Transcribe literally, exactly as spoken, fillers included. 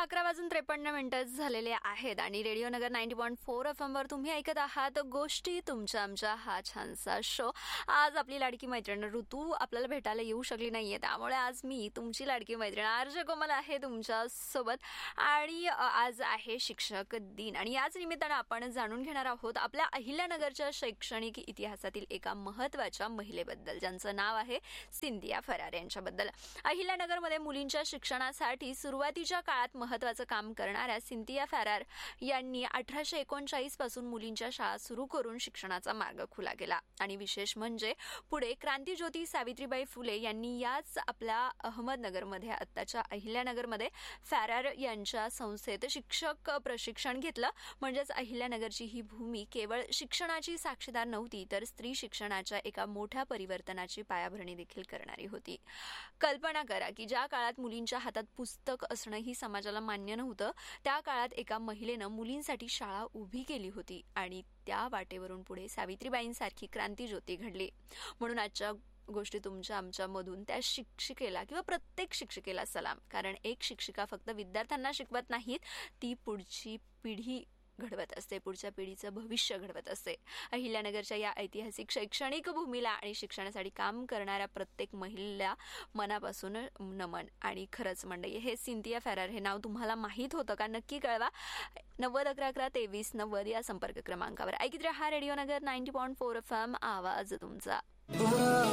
अकरा वाजून त्रेपन्न मिनिटं झालेले आहेत आणि रेडिओ नगर ninety point four F M वर तुम्ही ऐकत आहात गोष्टी तुमच्या आमच्या हा छानसा शो. आज आपली लाडकी मैत्रीण ऋतू आपल्याला भेटायला येऊ शकली नाहीये, त्यामुळे आज मी तुमची लाडकी मैत्रीण आरजे कोमल आहे तुमच्या सोबत. आणि आज आहे शिक्षक दिन आणि याच निमित्तानं आपण जाणून घेणार आहोत आपल्या अहिल्यानगरच्या शैक्षणिक इतिहासातील एका महत्वाच्या महिलेबद्दल, ज्यांचं नाव आहे सिंधिया फरार यांच्याबद्दल. अहिल्यानगरमध्ये मुलींच्या शिक्षणासाठी सुरुवातीच्या काळात महत्वाचं काम करणाऱ्या सिंधिया फरार यांनी अठराशे एकोणचाळीस पासून मुलींच्या शाळा सुरू करून शिक्षणाचा मार्ग खुला केला. आणि विशेष म्हणजे पुढे क्रांतिज्योती सावित्रीबाई फुले यांनी याच आपल्या अहमदनगरमध्ये आत्ताच्या अहिल्यानगरमध्ये फरार यांच्या संस्थेत शिक्षक प्रशिक्षण घेतलं. म्हणजेच अहिल्यानगरची ही भूमी केवळ शिक्षणाची साक्षीदार नव्हती, तर स्त्री शिक्षणाच्या एका मोठ्या परिवर्तनाची पायाभरणी देखील करणारी होती. कल्पना करा की ज्या काळात मुलींच्या हातात पुस्तक असणं ही समाजाला मान्य नव्हतं, त्या काळात एका महिलेनं मुलींसाठी शाळा उभी केली होती आणि त्या वाटेवरून पुढे सावित्रीबाईंसारखी क्रांतिज्योती घडली. म्हणून आजच्या गोष्टी तुमच्या आमच्या मधून त्या शिक्षिकेला किंवा प्रत्येक शिक्षिकेला सलाम, कारण एक शिक्षिका फक्त विद्यार्थ्यांना शिकवत नाहीत, ती पुढची पिढी घडवत असते, पुढच्या पिढीचं भविष्य घडवत असते. अहिल्यानगरच्या या ऐतिहासिक शैक्षणिक भूमीला आणि शिक्षणासाठी काम करणाऱ्या प्रत्येक महिलेला मनापासून नमन. आणि खरंच मंडळी, हे सिंधिया फरार हे नाव तुम्हाला माहीत होतं का? नक्की कळवा. नव्वद अकरा अकरा तेवीस नव्वद या संपर्क क्रमांकावर ऐकत रहा रेडिओ नगर ninety point four F M, आवाज तुमचा.